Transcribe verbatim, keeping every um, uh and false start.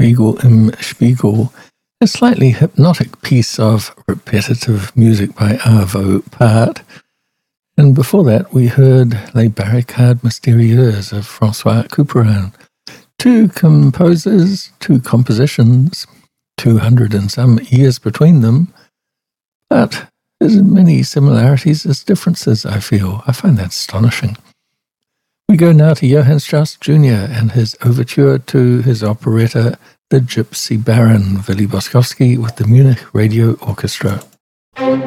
Spiegel im Spiegel, a slightly hypnotic piece of repetitive music by Arvo Pärt. And before that, we heard Les Barricades Mystérieuses of François Couperin. Two composers, two compositions, two hundred and some years between them, but as many similarities as differences, I feel. I find that astonishing. We go now to Johann Strauss Junior and his overture to his operetta, The Gypsy Baron, Willy Boskowski with the Munich Radio Orchestra.